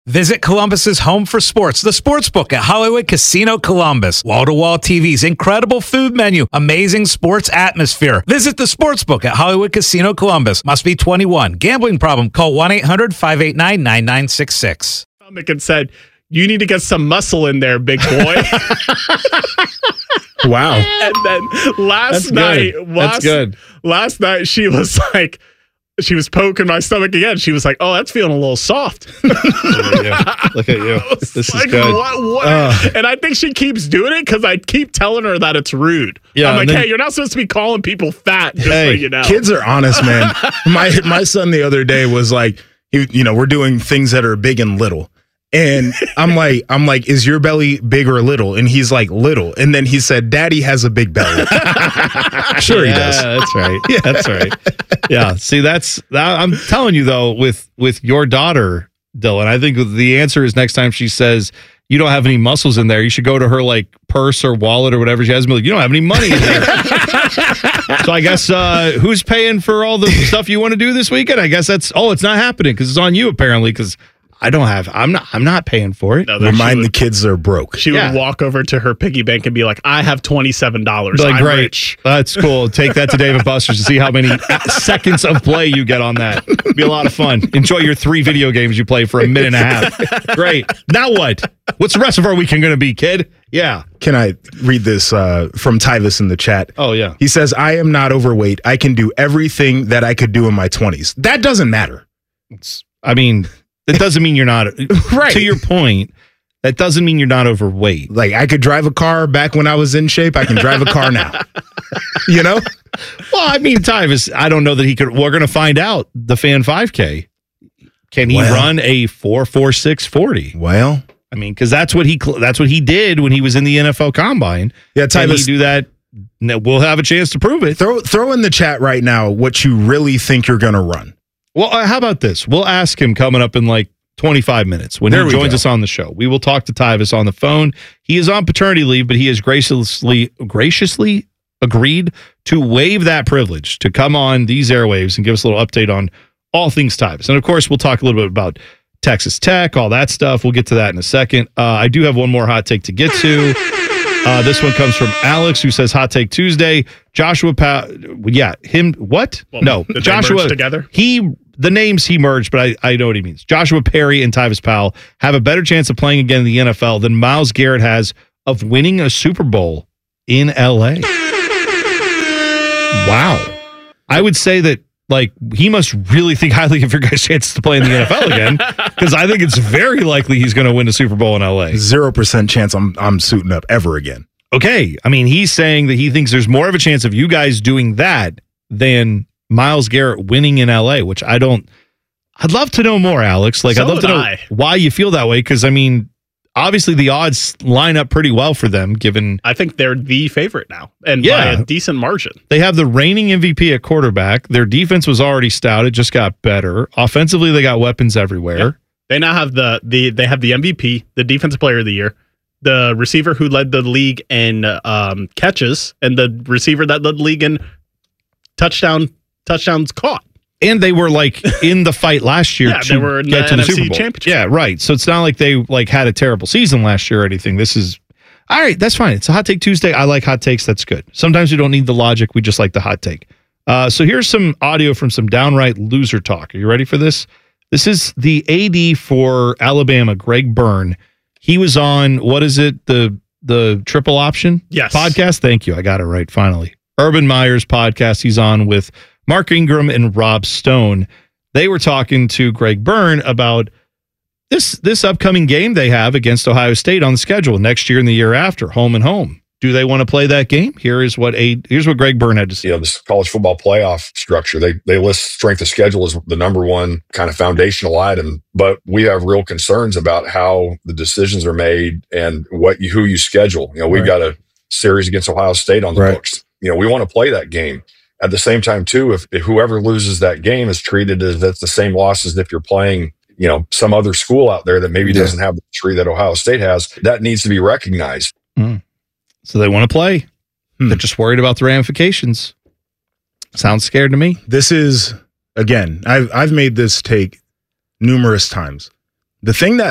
Visit Columbus's home for sports, the Sportsbook at Hollywood Casino Columbus. Wall-to-wall TVs, incredible food menu, amazing sports atmosphere. Visit the Sportsbook at Hollywood Casino Columbus. Must be 21. Gambling problem? Call 1-800-589-9966. And said, "You need to get some muscle in there, big boy." Wow. And then last night she was like, she was poking my stomach again. She was like, "Oh, that's feeling a little soft." Look at you. This is good. What? And I think she keeps doing it because I keep telling her that it's rude. Yeah, I'm like, "Hey, you're not supposed to be calling people fat." Just so you know. Kids are honest, man. My son the other day was like, we're doing things that are big and little. And I'm like, is your belly big or little? And he's like, little. And then he said, Daddy has a big belly. Sure, he does. That's right. Yeah, that's right. Yeah. See, I'm telling you though, with your daughter, Dylan, I think the answer is next time she says you don't have any muscles in there, you should go to her like purse or wallet or whatever she has and be like, you don't have any money in there. So I guess who's paying for all the stuff you want to do this weekend? I guess it's not happening because it's on you apparently because I'm not paying for it. No, remind the kids they're broke. She would walk over to her piggy bank and be like, "I have $27. Like, I'm great. rich." That's cool. Take that to Dave & Buster's to see how many seconds of play you get on that. Be a lot of fun. Enjoy your 3 video games you play for a minute and a half. Great. Now what? What's the rest of our weekend going to be, kid? Yeah. Can I read this from Tyvis in the chat? Oh, yeah. He says, "I am not overweight. I can do everything that I could do in my 20s. That doesn't matter." It doesn't mean you're not right. To your point, that doesn't mean you're not overweight. Like I could drive a car back when I was in shape. I can drive a car now. You know? Well, Tyvis, I don't know that he could. We're going to find out the Fan 5K. Can he run a 4.46 40? Well, because that's what he did when he was in the NFL Combine. Yeah, Tyvis, can he do that? We'll have a chance to prove it. Throw in the chat right now what you really think you're going to run. Well, how about this? We'll ask him coming up in like 25 minutes when he joins us on the show. We will talk to Tyvis on the phone. He is on paternity leave, but he has graciously agreed to waive that privilege to come on these airwaves and give us a little update on all things Tyvis. And of course, we'll talk a little bit about Texas Tech, all that stuff. We'll get to that in a second. I do have one more hot take to get to. This one comes from Alex, who says, "Hot Take Tuesday." Joshua him. What? Well, no, Joshua together. The names he merged, but I know what he means. Joshua Perry and Tyvis Powell have a better chance of playing again in the NFL than Myles Garrett has of winning a Super Bowl in LA. Wow. I would say that he must really think highly of your guys' chances to play in the NFL again, because I think it's very likely he's going to win a Super Bowl in LA. 0% chance I'm suiting up ever again. Okay. He's saying that he thinks there's more of a chance of you guys doing that than Myles Garrett winning in LA, which I'd love to know more, Alex. I'd love to know why you feel that way, because obviously the odds line up pretty well for them, given I think they're the favorite now, and by a decent margin. They have the reigning MVP at quarterback. Their defense was already stout. It just got better. Offensively, they got weapons everywhere. Yeah. They now have they have the MVP, the defensive player of the year, the receiver who led the league in catches, and the receiver that led the league in touchdowns caught. And they were in the fight last year they were in get the to the NFC Super Bowl. Championship. Yeah, right. So it's not like they had a terrible season last year or anything. This is all right. That's fine. It's a Hot Take Tuesday. I like hot takes. That's good. Sometimes we don't need the logic. We just like the hot take. So here's some audio from some downright loser talk. Are you ready for this? This is the AD for Alabama, Greg Byrne. He was on, what is it? The Triple Option podcast. Thank you. I got it right finally. Urban Meyer's podcast. He's on with Mark Ingram and Rob Stone. They were talking to Greg Byrne about this upcoming game they have against Ohio State on the schedule next year and the year after, home and home. Do they want to play that game? Here's what Greg Byrne had to say. This college football playoff structure, they list strength of schedule as the number one kind of foundational item, but we have real concerns about how the decisions are made and who you schedule. We've got a series against Ohio State on the books. We want to play that game. At the same time, too, if whoever loses that game is treated as that's the same loss as if you're playing, some other school out there that maybe doesn't have the tree that Ohio State has, that needs to be recognized. So they want to play. They're just worried about the ramifications. Sounds scared to me. This is, again, I've made this take numerous times. The thing that